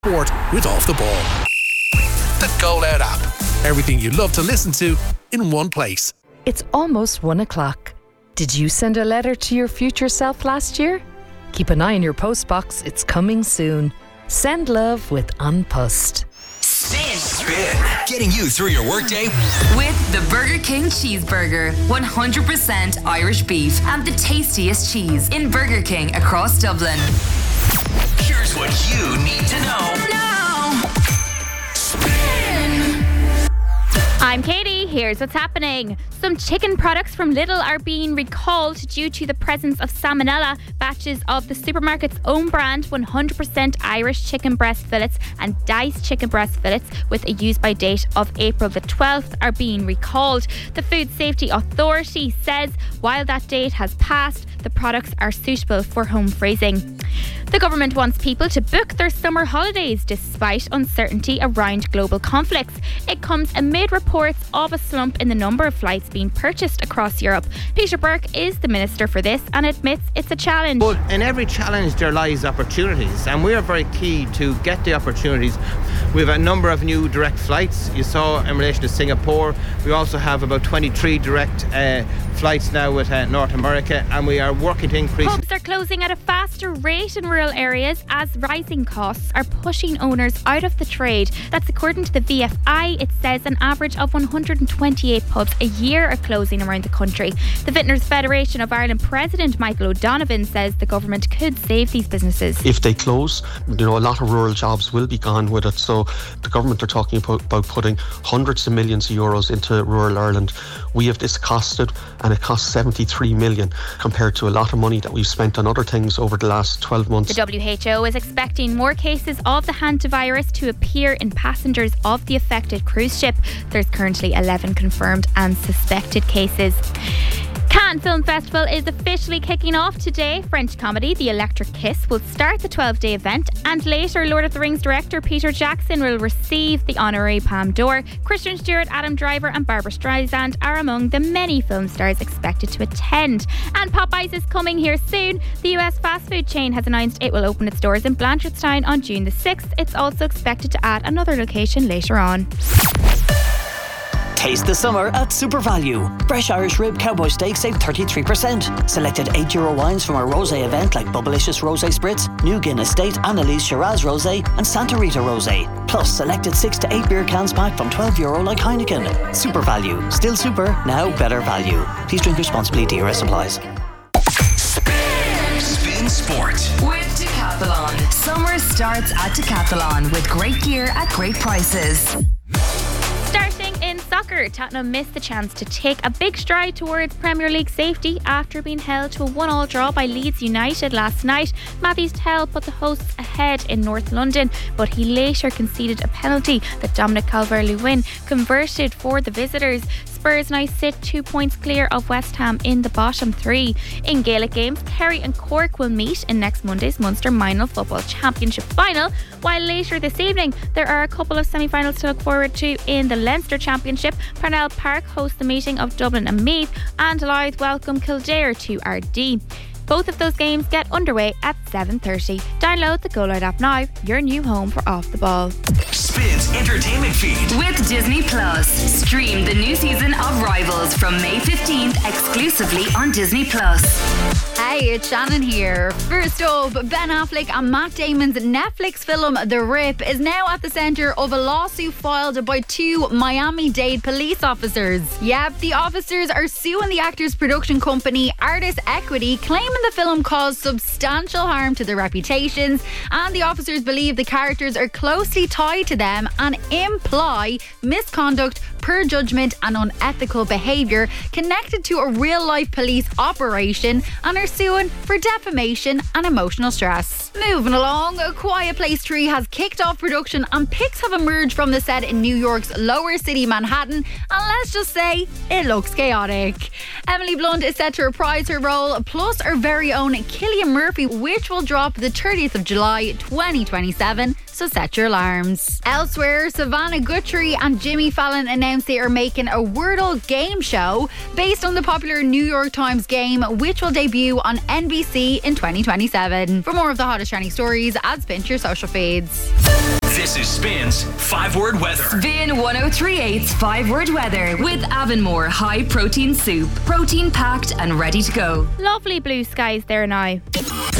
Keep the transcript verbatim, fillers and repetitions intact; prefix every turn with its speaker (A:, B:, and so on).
A: Sport with Off the Ball. The Go Loud app. Everything you love to listen to in one place.
B: It's almost one o'clock. Did you send a letter to your future self last year? Keep an eye on your postbox. It's coming soon. Send love with An Post.
C: Spin. Spin. Getting you through your workday
D: with the Burger King Cheeseburger. one hundred percent Irish beef and the tastiest cheese in Burger King across Dublin.
C: Here's what you need to know.
D: Now.
C: Spin.
E: I'm Katie. Here's what's happening. Some chicken products from Lidl are being recalled due to the presence of salmonella. Batches of the supermarket's own brand one hundred percent Irish chicken breast fillets and diced chicken breast fillets with a use-by date of April the twelfth are being recalled. The Food Safety Authority says while that date has passed, the products are suitable for home freezing. The government wants people to book their summer holidays despite uncertainty around global conflicts. It comes amid reports of a slump in the number of flights being purchased across Europe. Peter Burke is the minister for this and admits it's a challenge.
F: But in every challenge there lies opportunities, and we are very keen to get the opportunities. We have a number of new direct flights. You saw in relation to Singapore. We also have about twenty-three direct uh, flights now with uh, North America, and we are working to increase.
E: Pubs are closing at a faster rate in rural areas as rising costs are pushing owners out of the trade. That's according to the V F I. It says an average of one hundred twenty-eight pubs a year are closing around the country. The Vintners Federation of Ireland President Michael O'Donovan says the government could save these businesses.
G: If they close, you know, a lot of rural jobs will be gone with it. So the government are talking about, about putting hundreds of millions of euros into rural Ireland. We have this costed, and it costs seventy-three million compared to a lot of money that we've spent on other things over the last twelve months.
E: The W H O is expecting more cases of the hantavirus to appear in passengers of the affected cruise ship. There's currently eleven confirmed and suspected cases. Cannes Film Festival is officially kicking off today. French comedy The Electric Kiss will start the twelve-day event, and later Lord of the Rings director Peter Jackson will receive the honorary Palme d'Or. Kristen Stewart, Adam Driver and Barbara Streisand are among the many film stars expected to attend. And Popeyes is coming here soon. The U S fast food chain has announced it will open its doors in Blanchardstown on June the sixth. It's also expected to add another location later on.
H: Taste the summer at Super Value. Fresh Irish rib cowboy steak save thirty-three percent. Selected eight euro wines from our rosé event like Bubblicious Rosé Spritz, New Guinness State, Annalise Shiraz Rosé and Santa Rita Rosé. Plus selected six to eight beer cans pack from twelve euro like Heineken. Super Value. Still super, now better value. Please drink responsibly. D R S applies.
C: Spin. Spin Sport.
D: With Decathlon. Summer starts at Decathlon with great gear at great prices.
E: Starting in soccer, Tottenham missed the chance to take a big stride towards Premier League safety after being held to a one-all draw by Leeds United last night. Matthews Tell put the hosts ahead in North London, but he later conceded a penalty that Dominic Calvert-Lewin converted for the visitors. Spurs now sit two points clear of West Ham in the bottom three. In Gaelic games, Kerry and Cork will meet in next Monday's Munster Minor Football Championship final, while later this evening there are a couple of semi-finals to look forward to in the Leinster Championship. Parnell Park hosts the meeting of Dublin and Meath, and Louth welcome Kildare to R D. Both of those games get underway at seven thirty. Download the Go Loud app now, your new home for Off the Ball.
C: Spin's entertainment feed.
D: With Disney Plus. Stream the new season of Rivals from May fifteenth exclusively on Disney Plus.
I: Hey, it's Shannon here. First up, Ben Affleck and Matt Damon's Netflix film The Rip is now at the centre of a lawsuit filed by two Miami-Dade police officers. Yep, the officers are suing the actor's production company Artist Equity, claiming the film caused substantial harm to their reputations, and the officers believe the characters are closely tied to them and imply misconduct, poor judgment and unethical behaviour connected to a real-life police operation, and are suing for defamation and emotional stress. Moving along, A Quiet Place three has kicked off production and pics have emerged from the set in New York's Lower City, Manhattan, and let's just say it looks chaotic. Emily Blunt is set to reprise her role, plus our very own Cillian Murphy, which will drop the thirtieth of July twenty twenty-seven. so set your alarms. Elsewhere, Savannah Guthrie and Jimmy Fallon announced they are making a Wordle game show based on the popular New York Times game, which will debut on N B C in twenty twenty-seven. For more of the hottest trending stories, add Spin to your social feeds.
C: This is Spin's five word weather.
D: Spin one oh three point eight's five word weather with Avonmore High Protein Soup. Protein packed and ready to go.
E: Lovely blue skies there now.